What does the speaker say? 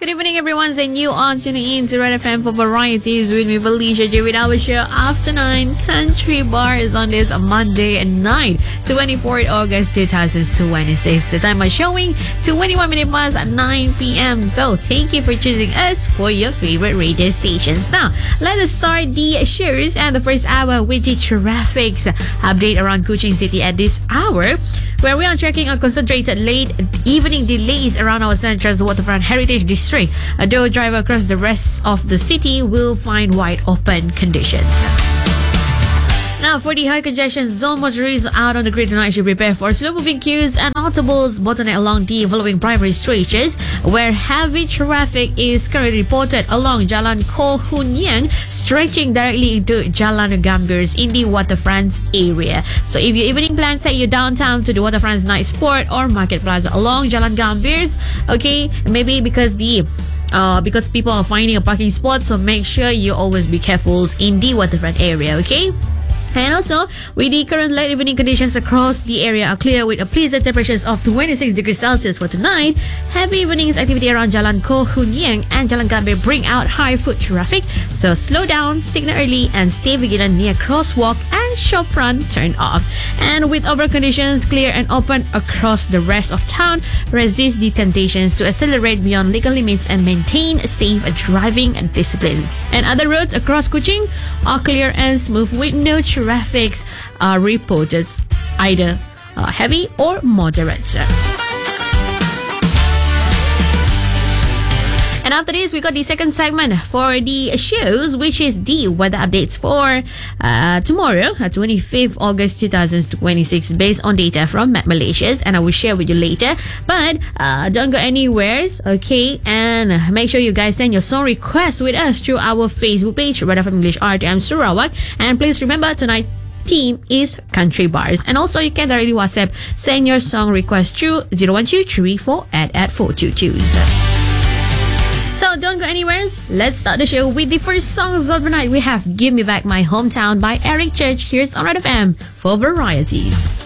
Good evening, everyone, and you are tuning in to Red FM for Varieties with me, Felicia J, with our show After 9 Country Bars on this Monday night, 24th August 2026. The time is showing 21 minutes past 9 p.m. So, thank you for choosing us for your favorite radio stations. Now, let us start the shows and the first hour with the traffic's update around Kuching City at this hour, where we are tracking a concentrated late evening delays around our Central's Waterfront Heritage District. Though driver across the rest of the city will find wide open conditions. Now, for the high congestion zone, motorists out on the grid tonight should prepare for slow-moving queues and autobus bottleneck along the following primary stretches, where heavy traffic is currently reported along Jalan Koh Hun Yang, stretching directly into Jalan Gambirs in the waterfront area. So, if your evening plans take you downtown to the waterfront night sport or market plaza along Jalan Gambirs, okay, maybe because people are finding a parking spot, so make sure you always be careful in the waterfront area, okay? And also, with the current late evening conditions across the area are clear with a pleasant temperatures of 26 degrees Celsius for tonight, heavy evenings activity around Jalan Koh Hun Yang and Jalan Gambir bring out high foot traffic. So slow down, signal early, and stay vigilant near crosswalk and shop front turn off. And with overall conditions clear and open across the rest of town, resist the temptations to accelerate beyond legal limits and maintain safe driving disciplines. And other roads across Kuching are clear and smooth with no traffics are reported either heavy or moderate. And after this, we got the second segment for the shows, which is the weather updates for tomorrow, 25th August 2026, based on data from Met Malaysia, and I will share with you later. But don't go anywhere, okay? And make sure you guys send your song requests with us through our Facebook page, Red FM English RTM Sarawak. And please remember, tonight team is Country Bars. And also, you can directly WhatsApp send your song request through 01234 at 422. So don't go anywhere. Let's start the show with the first songs of the night. We have Give Me Back My Hometown by Eric Church. Here's on Red FM for Varieties.